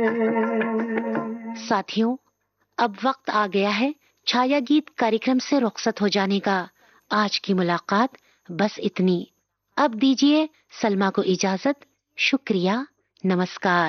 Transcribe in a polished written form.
साथियों, अब वक्त आ गया है छाया गीत कार्यक्रम से रुखसत हो जाने का। आज की मुलाकात बस इतनी। अब दीजिए सलमा को इजाजत। शुक्रिया, नमस्कार।